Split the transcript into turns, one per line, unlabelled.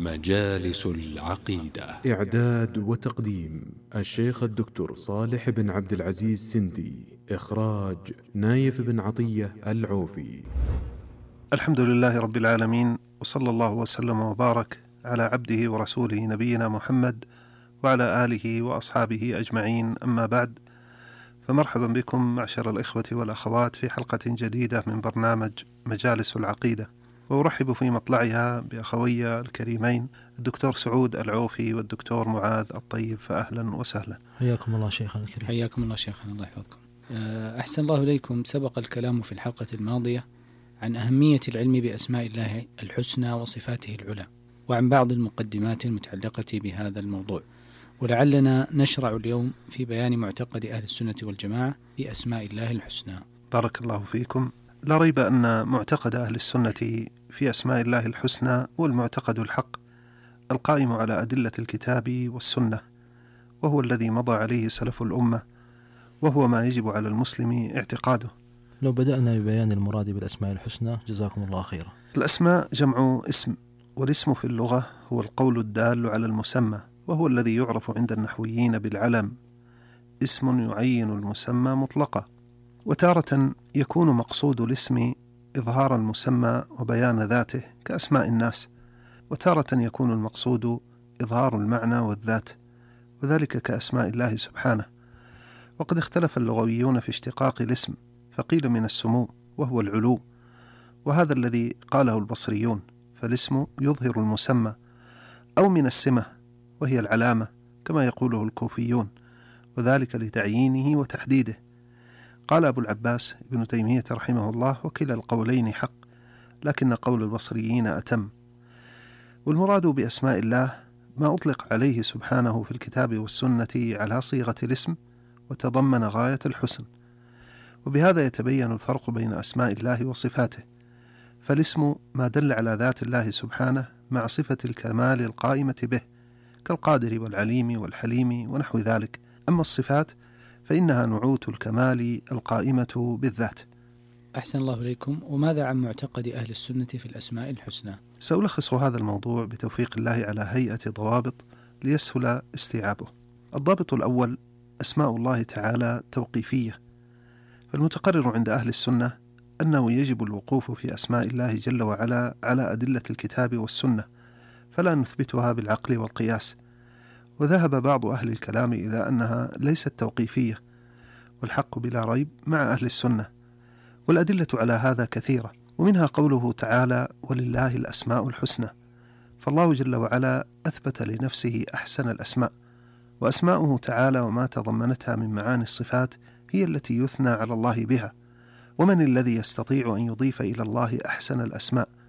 مجالس العقيدة.
إعداد وتقديم الشيخ الدكتور صالح بن عبد العزيز سندي. إخراج نايف بن عطية العوفي.
الحمد لله رب العالمين، وصلى الله وسلم وبارك على عبده ورسوله نبينا محمد وعلى آله وأصحابه أجمعين، أما بعد، فمرحبا بكم معشر الإخوة والأخوات في حلقة جديدة من برنامج مجالس العقيدة، وأرحب في مطلعها بأخوي الكريمين الدكتور سعود العوفي والدكتور معاذ الطيب، فأهلا وسهلا.
حياكم الله شيخنا الكريم.
حياكم الله شيخنا، الله يحفظكم. أحسن الله إليكم. سبق الكلام في الحلقة الماضية عن أهمية العلم بأسماء الله الحسنى وصفاته العلى، وعن بعض المقدمات المتعلقة بهذا الموضوع، ولعلنا نشرع اليوم في بيان معتقد أهل السنة والجماعة بأسماء الله الحسنى.
بارك الله فيكم. لا ريب أن معتقد أهل السنة في أسماء الله الحسنى هو المعتقد الحق القائم على أدلة الكتاب والسنة، وهو الذي مضى عليه سلف الأمة، وهو ما يجب على المسلم اعتقاده.
لو بدأنا ببيان المراد بالأسماء الحسنى جزاكم الله خيرا.
الأسماء جمع اسم، والاسم في اللغة هو القول الدال على المسمى، وهو الذي يعرف عند النحويين بالعلم، اسم يعين المسمى مطلقا. وتارة يكون مقصود الاسم إظهار المسمى وبيان ذاته كأسماء الناس، وتارة يكون المقصود إظهار المعنى والذات، وذلك كأسماء الله سبحانه. وقد اختلف اللغويون في اشتقاق الاسم، فقيل من السمو وهو العلو، وهذا الذي قاله البصريون، فالاسم يظهر المسمى، أو من السمة وهي العلامة كما يقوله الكوفيون، وذلك لتعيينه وتحديده. قال أبو العباس ابن تيمية رحمه الله: وكلا القولين حق، لكن قول البصريين أتم. والمراد بأسماء الله ما أطلق عليه سبحانه في الكتاب والسنة على صيغة الاسم، وتضمن غاية الحسن. وبهذا يتبين الفرق بين أسماء الله وصفاته، فالاسم ما دل على ذات الله سبحانه مع صفة الكمال القائمة به، كالقادر والعليم والحليم ونحو ذلك. أما الصفات فإنها نعوت الكمال القائمة بالذات.
أحسن الله إليكم. وماذا عن معتقد أهل السنة في الأسماء الحسنى؟
سألخص هذا الموضوع بتوفيق الله على هيئة ضوابط ليسهل استيعابه. الضابط الأول: أسماء الله تعالى توقيفية، فالمتقرر عند أهل السنة أنه يجب الوقوف في أسماء الله جل وعلا على أدلة الكتاب والسنة، فلا نثبتها بالعقل والقياس. وذهب بعض أهل الكلام إلى أنها ليست توقيفية، والحق بلا ريب مع أهل السنة، والأدلة على هذا كثيرة، ومنها قوله تعالى: ولله الأسماء الحسنى. فالله جل وعلا أثبت لنفسه أحسن الأسماء، وأسماؤه تعالى وما تضمنتها من معاني الصفات هي التي يثنى على الله بها. ومن الذي يستطيع أن يضيف إلى الله أحسن الأسماء